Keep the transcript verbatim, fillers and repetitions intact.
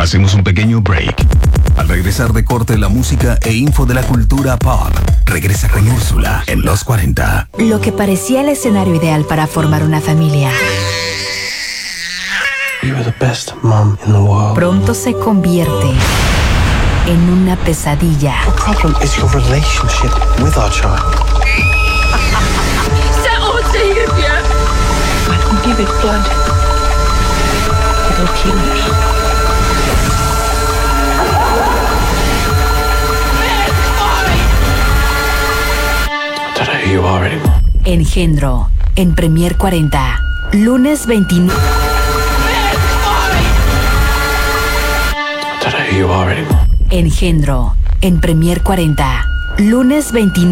Hacemos un pequeño break. Al regresar de corte, la música e info de la cultura pop. Regresa con Úrsula en los cuarenta. Lo que parecía el escenario ideal para formar una familia. You are the best mom in the world. Pronto se convierte en una pesadilla. The problem is your relationship with our child. I can give it blood. It'll kill it. I don't know who you are anymore. Engendro en Premier cuarenta. Lunes veintinueve. I don't know who you are anymore. Engendro en Premier cuarenta. Lunes veintinueve.